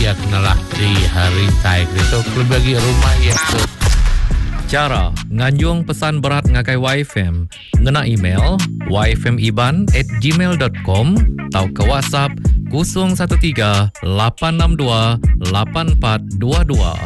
ia kenalah di hari tai itu kelebih bagi rumah yang tu. Cara nganjung pesan berat ngagai YFM ngena email yfmiban@gmail.com atau ke WhatsApp 013 862 8422.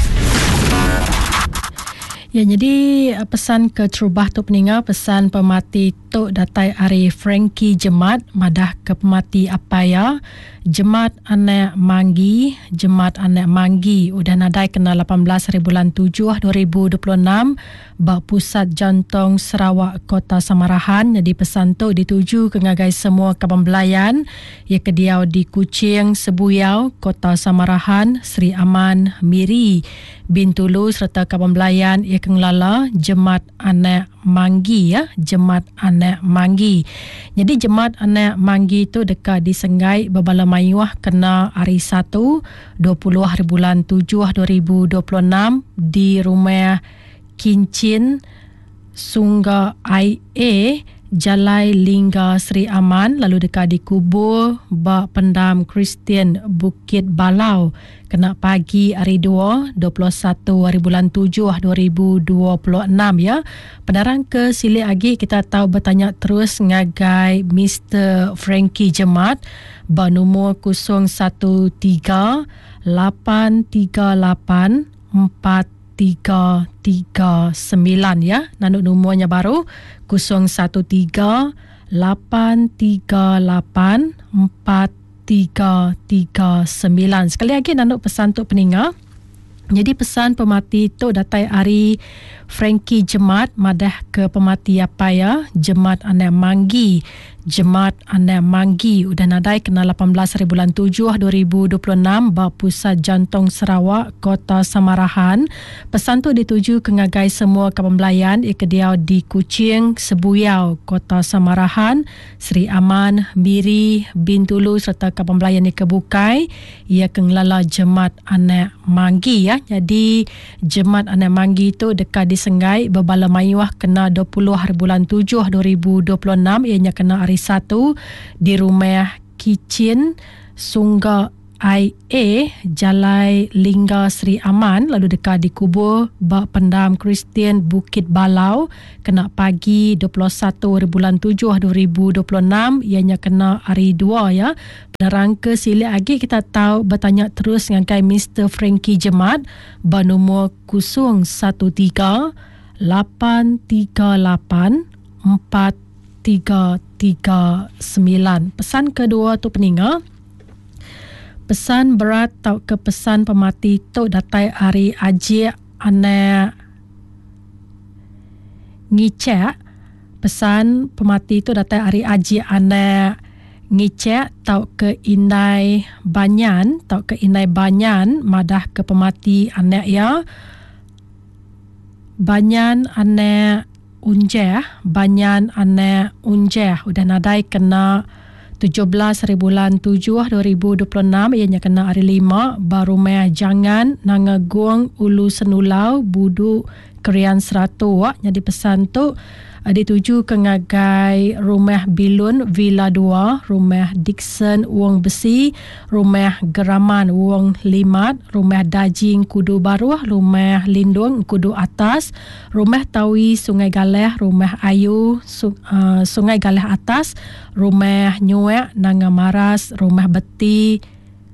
Ya, jadi pesan ke Trubah tu peninga, pesan pemati Tok Datai Ari Frankie Jemat madah ke pemati Apaya Jemat Anak Manggi udah nadai kena 18 bulan 7 2026 bak Pusat Jantung Sarawak Kota Samarahan. Jadi pesan tu dituju ke ngagai semua kapembelayan ia kediau di Kuching Sebuyau Kota Samarahan, Sri Aman Miri Bintulu serta kapembelayan ia kenglala Jemat Anak Manggi ya, Jemat Anak Manggi. Jadi Jemat Anak Manggi tu dekat di Senggai Babala Mayuah kena hari 1 20 bulan 7 2026 di rumah Kincin Sungga IA Jalai Lingga Sri Aman, lalu dekat di kubur Bak Pendam Kristian Bukit Balau kena pagi hari 21 hari bulan 7 2026 ya. Pendarang ke sili lagi kita tahu bertanya terus ngagai Mr. Frankie Jemat bernomor 013 838 4339 ya. Nanuk nomornya baru 013 838 4339. Sekali lagi nanuk pesan tu peninga. Jadi pesan pemati tu datai Ari Frankie Jemat madah ke pemati apa ya? Jemat Anak Manggi. Jemat Anak Manggi udah nadai kena 18 bulan 7 2026 bak Pusat Jantung Sarawak Kota Samarahan. Pesan tu dituju ke ngagai semua kapembelayan ikediau di Kuching Sebuyau Kota Samarahan, Sri Aman Miri Bintulu serta kapembelayan ikebukai ia kenglala Jemat Anak Manggi ya. Jadi Jemat Anak Manggi tu dekat di Senggai Babala Mayuah kena 20 bulan 7 2026 ianya kena hari 1 di rumah Kicin Sungga IA Jalai Lingga Sri Aman, lalu dekat di kubur Bak Pendam Kristian Bukit Balau kena pagi 21 bulan 7 2026 ianya kena hari 2 ya. Penerang ke sili lagi kita tahu bertanya terus dengan kai Mr. Frankie Jemat bernomor 013 838 4339. Pesan kedua tu peninga. Pesan berat tau ke pesan pemati tu datai Ari Ajik Anak Ngicek. Pesan pemati tu datai Ari Ajik Anak Ngicek tau ke Inai Banyan, madah ke pemati anak ya. Banyan Anak Banyan Anak Unjeh udah nadai kena 17 bulan 7 2026 ianya kena hari 5 baru meh jangan nangagung Ulu Senulau Budu Kerian Seratu. Jadi pesan tu dituju ke ngagai rumah Bilun Villa 2, rumah Dixon Wong Besi, rumah Geraman Wong Limat, rumah Dajing Kudu Baru, rumah Lindung Kudu Atas, rumah Tawi Sungai Galeh, rumah Ayu Sungai Galeh Atas, rumah Nyuek Nanga Maras, rumah Beti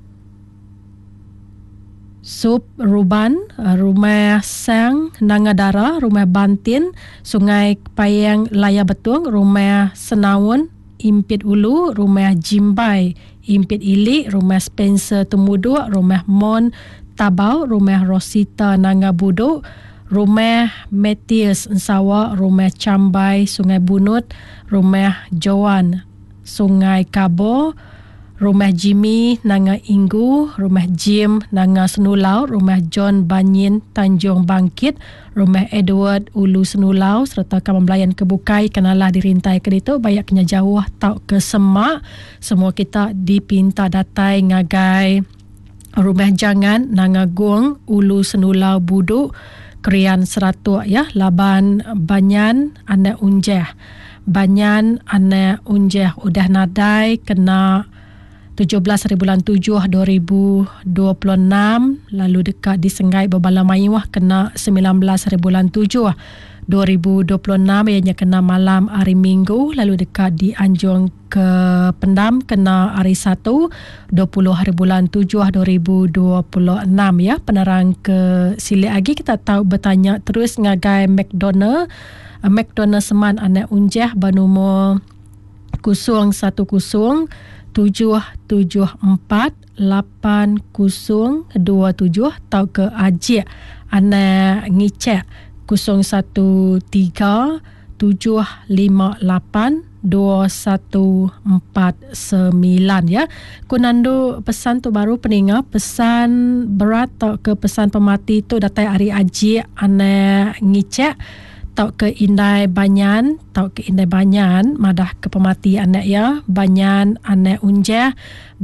Sup Ruban, rumah Sang Nangadara, rumah Bantin Sungai Payang Laya Betung, rumah Senawun Impit Ulu, rumah Jimbai Impit Ili, rumah Spencer Temudu, rumah Mon Tabau, rumah Rosita Nanga Buduk, rumah Matius Ensawa, rumah Cambai Sungai Bunut, rumah Joan Sungai Kabo, rumah Jimmy Nanga Inggu, rumah Jim Nanga Senulau, rumah John Banyin Tanjung Bangkit, rumah Edward Ulu Senulau serta kapembelayan kebukai kenalah dirintai ke itu banyak kena jauh tau ke Semak. Semua kita dipinta datai ngagai rumah Jangan Nanga Guang Ulu Senulau Buduk Kerian Seratu ya. Laban Banyan Anak Unjeh, Banyan Anak Unjeh udah nadai kena 17 hari bulan 7 2026. Lalu dekat di Senggai Bebala Mayuah kena 19 hari bulan 7 2026, ianya kena malam hari Minggu. Lalu dekat di Anjung ke Pendam kena hari 1 20 hari bulan 7 2026 ya. Penerang ke Silik lagi kita tahu bertanya terus ngagai McDonald Seman anak Unjah bernomor 010 774 8027 atau ke Ajik anak Ngicek 013 758 2149 ya. Kunando pesan tu baru peninga pesan berat atau ke pesan pemati tu datai hari Ajik anak Ngicek tau ke Indai Banyan madah ke pemati anak ya. Banyan anak Unjah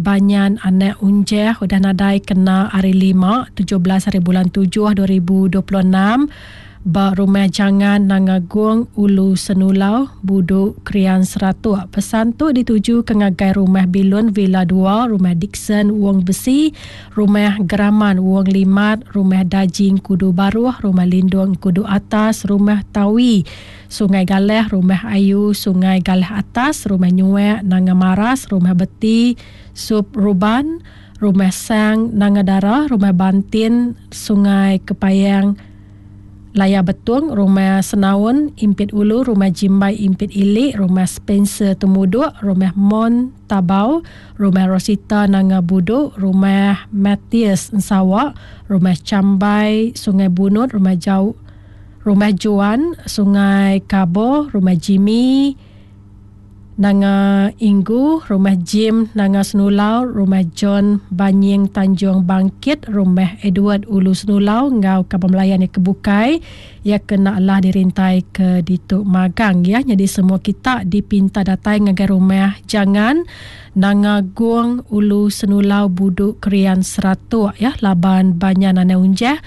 udah nadai kena hari 5 17 hari bulan 7 2026 ba Rumah Jangan Nangagung Ulu Senulau Buduk Krian Seratuk. Pesan tu dituju ke ngagai Rumah Bilun Villa 2, Rumah Dixon Wong Besi, Rumah Geraman Wong Limat, Rumah Dajing Kudu Baruh, Rumah Lindung Kudu Atas, Rumah Tawi Sungai Galeh, Rumah Ayu Sungai Galeh Atas, Rumah Nyuek Nangamaras, Rumah Beti Sub Ruban, Rumah Sang Nangadara, Rumah Bantin Sungai Kepayang Laya Betung, Rumah Senaun Impit Ulu, Rumah Jimbai Impit Ilik, Rumah Spencer Tumuduk, Rumah Mon Tabau, Rumah Rosita Nangabudu, Rumah Matius Nsawak, Rumah Cambai Sungai Bunut, Rumah Juan Sungai Kabo, Rumah Jimmy Nanga Inggu, Rumah Jim Nanga Senulau, Rumah John Banying Tanjung Bangkit, Rumah Edward Ulu Senulau ngau kapal melayan yang kebukai ya kena lah dirintai ke Dituk Magang ya. Jadi semua kita dipinta datai ngagai Rumah Jangan Nanga Guang Ulu Senulau Buduk Krian Seratuk ya. Laban Banyan anak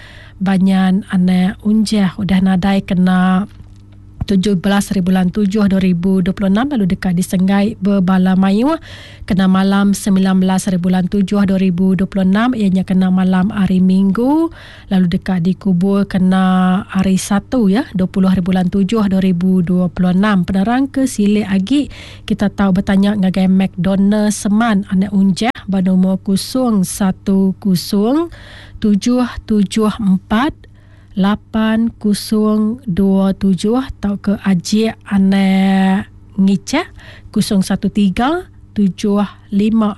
Unjah udah nadai kena 17 hari bulan 7 2026. Lalu dekat di Senggai Bebala Mayu kena malam 19 hari bulan 7 2026, ianya kena malam hari Minggu. Lalu dekat di Kubur kena hari 1 ya 20 hari bulan 7 2026. Penerang ke Silik lagi kita tahu bertanya ngagai McDonald Seman anak Unjah bernomor 010 774 8027 atau ke Ajik anak Ngicek 013 758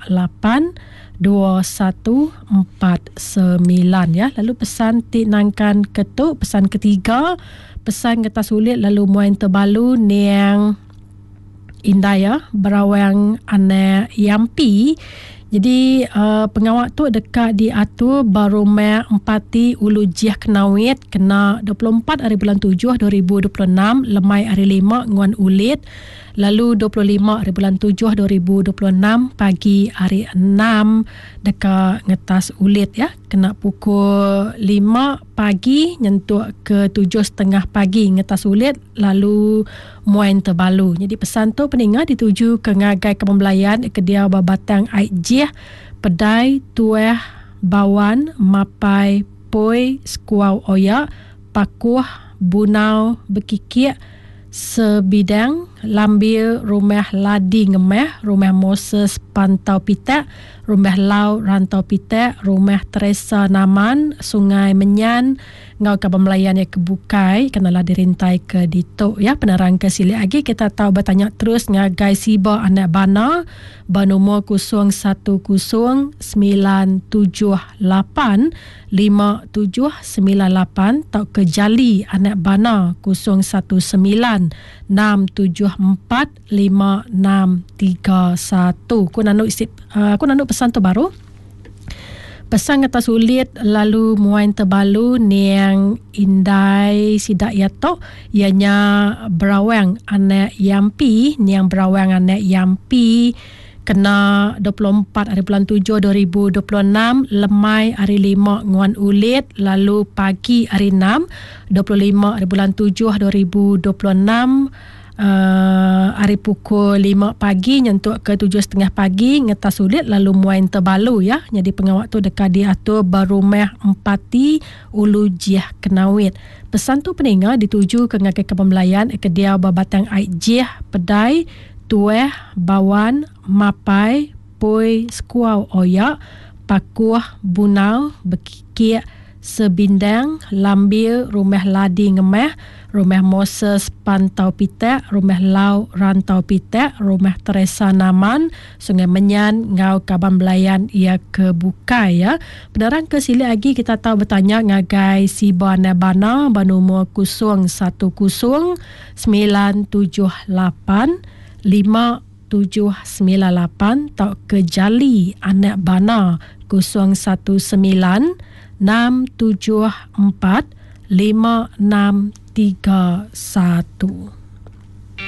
2149 ya. Lalu pesan tinangkan ketuk pesan ketiga, pesan kertas sulit lalu muain terbalu niang indah ya berawang anak Yampi. Jadi pengawak tu dekat diatur Barumah Empati Ulu Jiah Kenawit kena 24 hari bulan 7 2026, lemai hari 5 nguan ulit. Lalu 25 hari bulan 7 2026 pagi hari 6 dekat ngetas ulit ya. Kena pukul 5 pagi nyentuh ke 7.30 pagi ngetas ulit lalu muain terbalu. Jadi pesan tu peningat dituju ke ngagai kepembelayan ke dia babatang Aijih Pedai Tueh Bawan Mapai Poi Skuau Oya Pakuh Bunau Bekikik Sebidang Lambil Rumah Ladi Ngemeh, Rumah Moses Pantau Pitek, Rumah Lau Rantau Pitek, Rumah Teresa Naman Sungai Menyan ngau kapal melayan yang kebukai kenalah dirintai ke Dituk ya. Penerang ke Silik lagi kita tahu bertanya terus ngagai Siba anak Bana bernomor 010 978 5798 atau ke Jali anak Bana 019 674 5631. Aku nak pesan tu baru. Pesan kata sulit lalu muain terbalu niang indai sidak yatok ianya berawang anak Yampi, niang berawang anak Yampi kena 24 hari bulan 7 2026, lemai hari 5 nguan ulit, lalu pagi hari 6 25 hari bulan 7 2026 hari pukul 5 pagi nyentuk ke 7.30 pagi ngetas sulit lalu muain terbalu ya. Jadi pengawak tu dekat diatur berumah empati ulu jiah kenawit. Pesan tu pendengar dituju ke ngakai kepembelayan ke dia babatang air jiah pedai tueh bawan mapai poi skuau oyak pakuh bunau bekikik sebindang lambil rumah ladi ngemeh rumah Moses Pantau Pitek, rumah Lau Rantau Pitek, rumah Teresa Naman, Sungai Menyan, Ngau Kaban Belayan ia kebuka ya. Penderang ke sili lagi kita tahu bertanya ngagai si Bana Bana banumur 010 978 5798 tau ke Jali anak Bana 019 674 5631.